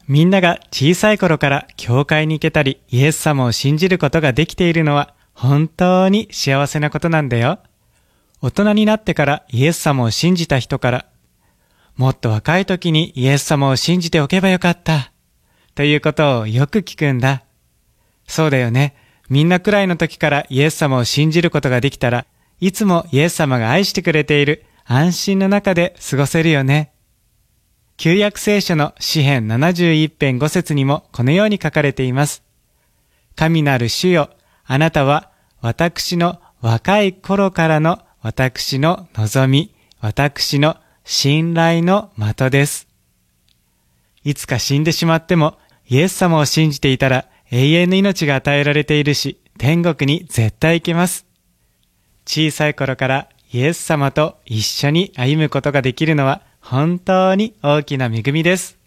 みんなが小さい頃から教会に行けたり、イエス様を信じることができているのは本当に幸せなことなんだよ。大人になってからイエス様を信じた人から、もっと若い時にイエス様を信じておけばよかった、ということをよく聞くんだ。そうだよね。みんなくらいの時からイエス様を信じることができたら、いつもイエス様が愛してくれている安心の中で過ごせるよね。旧約聖書の詩編71編5節にもこのように書かれています。神なる主よ、あなたは私の若い頃からの私の望み、私の信頼の的です。いつか死んでしまっても、イエス様を信じていたら永遠の命が与えられているし、天国に絶対行けます。小さい頃からイエス様と一緒に歩むことができるのは本当に大きな恵みです。